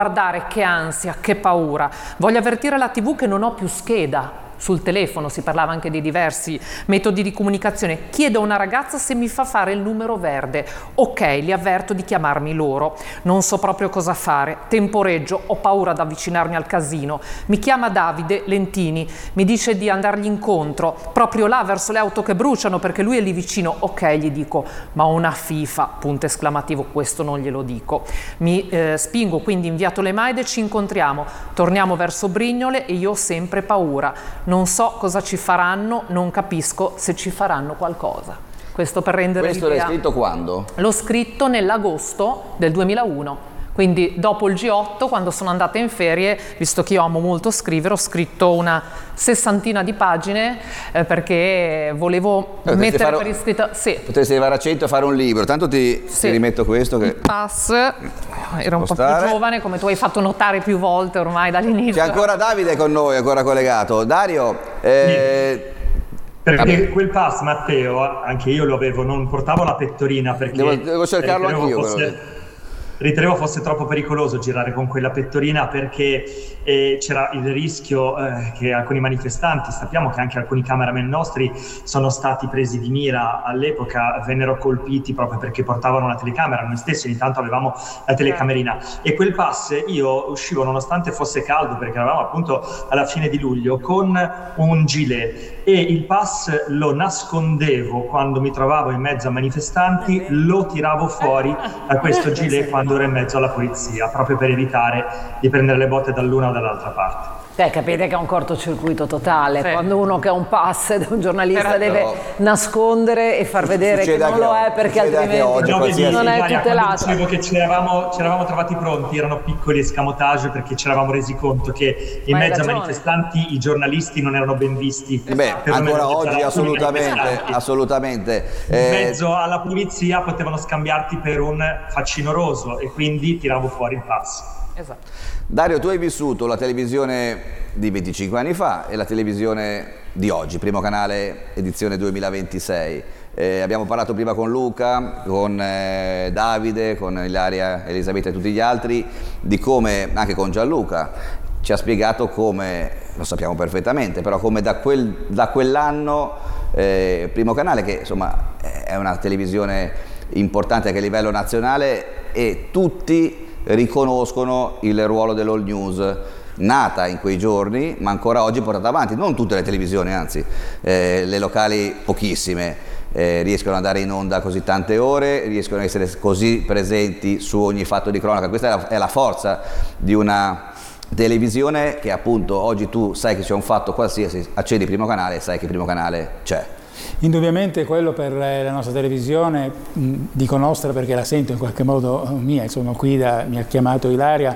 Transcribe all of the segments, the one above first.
Guardare, che ansia, che paura. Voglio avvertire la TV che non ho più scheda. Sul telefono si parlava anche di diversi metodi di comunicazione. Chiedo a una ragazza se mi fa fare il numero verde. Ok, li avverto di chiamarmi loro. Non so proprio cosa fare. Temporeggio, ho paura ad avvicinarmi al casino. Mi chiama Davide Lentini, mi dice di andargli incontro, proprio là verso le auto che bruciano perché lui è lì vicino. Ok, gli dico, ma ho una FIFA, punto esclamativo, questo non glielo dico. Mi spingo quindi in via Tolemaide, ci incontriamo. Torniamo verso Brignole e io ho sempre paura. Non so cosa ci faranno, non capisco se ci faranno qualcosa. Questo per rendere Questo l'idea. l'hai scritto quando? L'ho scritto nell'agosto del 2001. Quindi dopo il G8, quando sono andata in ferie, visto che io amo molto scrivere, ho scritto una 60 di pagine perché volevo mettere per iscritto. Sì. Potresti arrivare a 100 e fare un libro. Tanto ti rimetto questo. Che... Il pass, era un po' più giovane, come tu hai fatto notare più volte ormai dall'inizio. C'è ancora Davide con noi, ancora collegato. Dario, perché quel pass, Matteo, anche io lo avevo, non portavo la pettorina perché devo cercarlo anch'io. Ritenevo fosse troppo pericoloso girare con quella pettorina perché c'era il rischio che alcuni manifestanti, sappiamo che anche alcuni cameraman nostri sono stati presi di mira all'epoca, vennero colpiti proprio perché portavano una telecamera, noi stessi ogni tanto avevamo la telecamerina e quel pass io uscivo nonostante fosse caldo perché eravamo appunto alla fine di luglio con un gilet e il pass lo nascondevo quando mi trovavo in mezzo a manifestanti, lo tiravo fuori da questo gilet quando ero in mezzo alla polizia, proprio per evitare di prendere le botte dall'una o dall'altra parte. Capite che è un cortocircuito totale, sì. Quando uno che ha un pass da un giornalista deve nascondere e far vedere che non lo è perché altrimenti non è tutelato. Dicevo che ci eravamo trovati pronti, erano piccoli escamotage perché ci eravamo resi conto che in mezzo a manifestanti i giornalisti non erano ben visti. Beh, ancora oggi assolutamente. In mezzo alla polizia potevano scambiarti per un facinoroso e quindi tiravo fuori il pass. Esatto. Dario, tu hai vissuto la televisione di 25 anni fa e la televisione di oggi, Primo Canale, edizione 2026. Abbiamo parlato prima con Luca, con Davide, con Ilaria, Elisabetta e tutti gli altri, di come, anche con Gianluca, ci ha spiegato come, lo sappiamo perfettamente, però come da quell'anno Primo Canale, che insomma è una televisione importante anche a livello nazionale, e tutti riconoscono il ruolo dell'all news, nata in quei giorni ma ancora oggi portata avanti. Non tutte le televisioni, anzi le locali pochissime riescono ad andare in onda così tante ore, riescono ad essere così presenti su ogni fatto di cronaca. Questa è la forza di una televisione, che appunto oggi tu sai che c'è un fatto qualsiasi, accendi Primo Canale e sai che Primo Canale c'è. Indubbiamente quello per la nostra televisione, dico nostra perché la sento in qualche modo mia, insomma qui mi ha chiamato Ilaria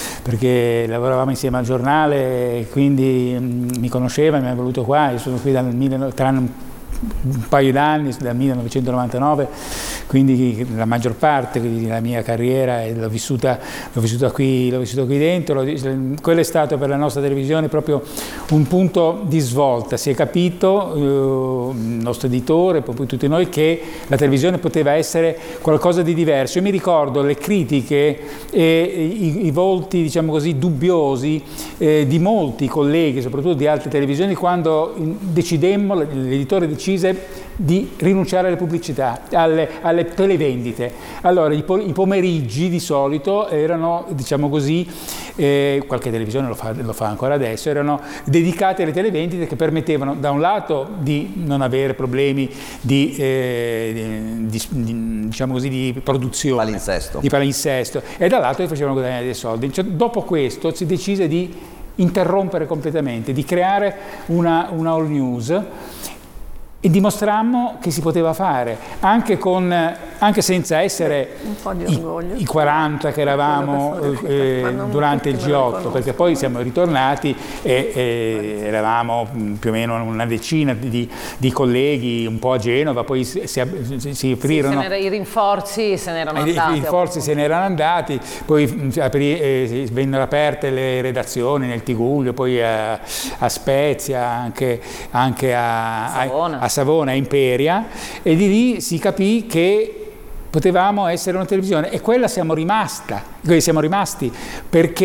perché lavoravamo insieme al giornale e quindi mi conosceva, mi ha voluto qua, io sono qui tra un paio d'anni, dal 1999, quindi la maggior parte della mia carriera l'ho vissuta qui dentro. Quello è stato per la nostra televisione proprio un punto di svolta. Si è capito, il nostro editore, poi tutti noi, che la televisione poteva essere qualcosa di diverso. Io mi ricordo le critiche e i volti, diciamo così, dubbiosi di molti colleghi, soprattutto di altre televisioni, quando decidemmo, l'editore decise di rinunciare alle pubblicità, alle televendite. Allora i pomeriggi di solito erano, diciamo così, qualche televisione lo fa ancora adesso, erano dedicati alle televendite che permettevano da un lato di non avere problemi diciamo così, di produzione, di palinsesto, e dall'altro che facevano guadagnare dei soldi. Cioè, dopo questo si decise di interrompere completamente, di creare una all news, e dimostrammo che si poteva fare, anche senza essere i 40 che eravamo durante il G8, perché poi siamo ritornati e eravamo più o meno una decina di colleghi, un po' a Genova, poi si aprirono. I rinforzi se ne erano andati. I rinforzi se ne erano andati, poi vennero aperte le redazioni nel Tigullio, poi a Spezia, anche a Savona, a Imperia, e di lì si capì che potevamo essere una televisione, e quella siamo rimasti perché